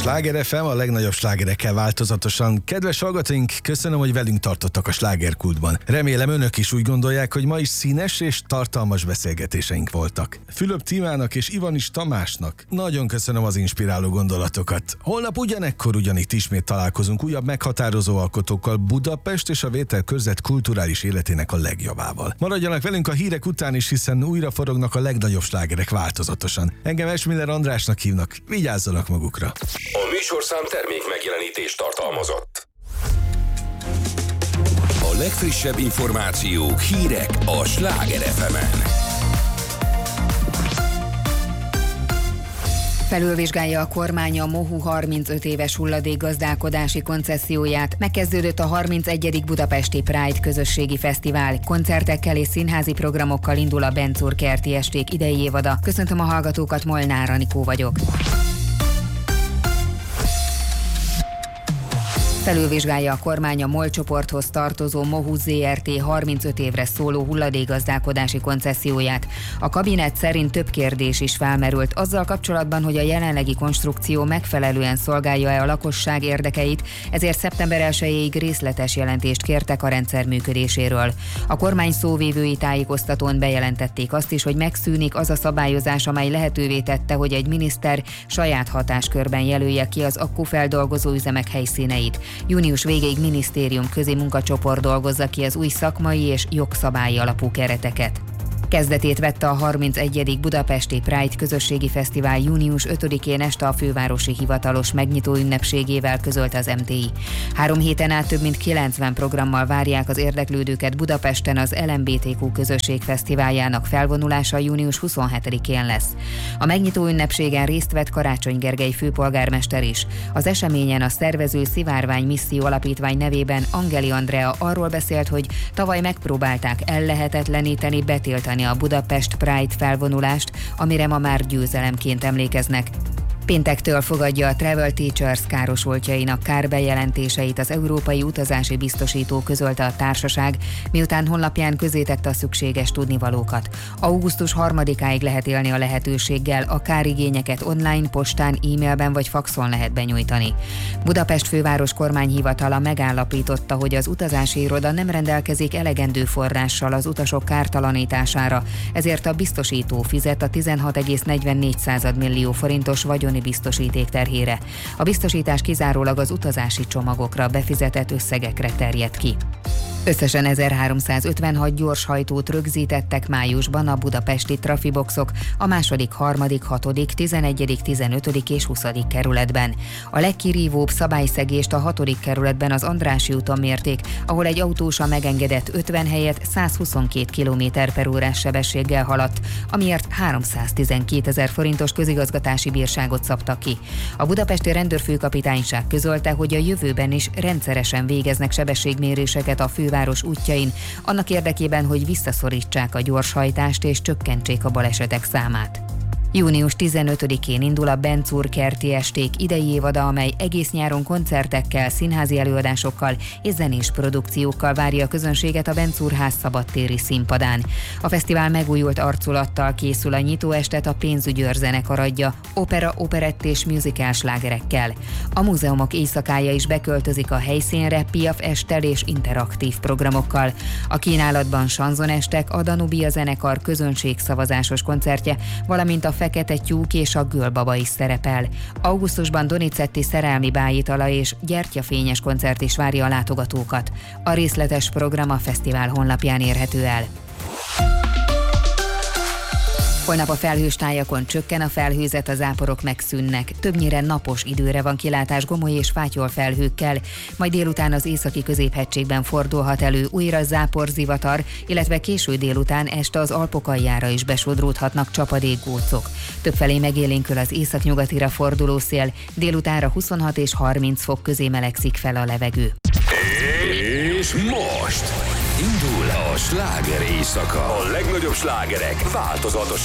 Sláger FM, a legnagyobb slágerekkel változatosan. Kedves hallgatóink, köszönöm, hogy velünk tartottak a slágerkultban. Remélem önök is úgy gondolják, hogy ma is színes és tartalmas beszélgetéseink voltak. Fülöp Tímának és Ivanics Tamásnak nagyon köszönöm az inspiráló gondolatokat. Holnap ugyanekkor ugyanitt ismét találkozunk újabb meghatározó alkotókkal, Budapest és a Vételkörzet kulturális életének a legjobbával. Maradjanak velünk a hírek után is, hiszen újra forognak a legnagyobb slágerek változatosan. Engem Esmiller Andrásnak hívnak, vigyázzanak magukra. A műsorszám termék megjelenítést tartalmazott. A legfrissebb információk, hírek a Sláger FM-en. Felülvizsgálja a kormány a Mohu 35 éves hulladékgazdálkodási koncesszióját. Megkezdődött a 31. Budapesti Pride közösségi fesztivál. Koncertekkel és színházi programokkal indul a Bencúr kerti esték idei évada. Köszöntöm a hallgatókat, Molnár Anikó vagyok. Felülvizsgálja a kormány a MOL csoporthoz tartozó Mohu Zrt. 35 évre szóló hulladékgazdálkodási koncesszióját. A kabinet szerint több kérdés is felmerült azzal kapcsolatban, hogy a jelenlegi konstrukció megfelelően szolgálja-e a lakosság érdekeit, ezért szeptember 1-ig részletes jelentést kértek a rendszer működéséről. A kormány szóvivői tájékoztatón bejelentették azt is, hogy megszűnik az a szabályozás, amely lehetővé tette, hogy egy miniszter saját hatáskörben jelölje ki az akkufeldolgozó üzemek helyszíneit. Június végéig minisztériumközi munkacsoport dolgozza ki az új szakmai és jogszabályi alapú kereteket. Kezdetét vette a 31. Budapesti Pride közösségi fesztivál június 5-én este a fővárosi hivatalos megnyitó ünnepségével, közölte az MTI. 3 héten át több mint 90 programmal várják az érdeklődőket Budapesten. Az LMBTQ közösség fesztiváljának felvonulása június 27-én lesz. A megnyitó ünnepségen részt vett Karácsony Gergely főpolgármester is. Az eseményen a szervező Szivárvány Misszió Alapítvány nevében Angeli Andrea arról beszélt, hogy tavaly megpróbálták ellehetetleníteni, betiltani a Budapest Pride felvonulást, amire ma már győzelemként emlékeznek. Péntektől fogadja a Travel Teachers károsultjainak kárbejelentéseit az Európai Utazási Biztosító, közölte a társaság, miután honlapján közzétette a szükséges tudnivalókat. Augusztus 3-áig lehet élni a lehetőséggel, a kárigényeket online, postán, e-mailben vagy faxon lehet benyújtani. Budapest főváros kormányhivatala megállapította, hogy az utazási iroda nem rendelkezik elegendő forrással az utasok kártalanítására, ezért a biztosító fizet a 16,44 millió forintos vagyoni biztosíték terhére. A biztosítás kizárólag az utazási csomagokra befizetett összegekre terjed ki. Összesen 1356 gyorshajtót rögzítettek májusban a budapesti trafiboxok a 2., 3., 6., 11., 15. és 20. kerületben. A legkirívóbb szabályszegést a 6. kerületben az Andrássy úton mérték, ahol egy autós a megengedett 50 helyett 122 km/h sebességgel haladt, amiért 312 000 forintos közigazgatási bírságot szabtak ki. A budapesti rendőrfőkapitányság közölte, hogy a jövőben is rendszeresen végeznek sebességméréseket a főváros útjain, annak érdekében, hogy visszaszorítsák a gyorshajtást és csökkentsék a balesetek számát. Június 15-én indul a Bencúr kerti esték idei évada, amely egész nyáron koncertekkel, színházi előadásokkal és zenés produkciókkal várja a közönséget a Bencúrház szabadtéri színpadán. A fesztivál megújult arculattal készül, a nyitóestet a Pénzügyőr zenekar adja, opera, operett és musical slágerekkel. A múzeumok éjszakája is beköltözik a helyszínre, Piaf esttel és interaktív programokkal. A kínálatban sanzonestek, a Danubia zenekar közönségszavazásos koncertje, valamint a Fekete tyúk és a Gölbaba is szerepel. Augusztusban Donizetti szerelmi bájitala és gyertyafényes koncert is várja a látogatókat. A részletes program a fesztivál honlapján érhető el. Holnap a felhős tájakon csökken a felhőzet, a záporok megszűnnek. Többnyire napos időre van kilátás gomoly és fátyol felhőkkel, majd délután az északi középhegységben fordulhat elő újra záporzivatar, illetve késő délután este az Alpok aljára is besodródhatnak csapadékgócok. Többfelé megélénkül az északnyugatira forduló szél, délutánra 26 és 30 fok közé melegszik fel a levegő. És most indul a sláger éjszaka. A legnagyobb slágerek változatos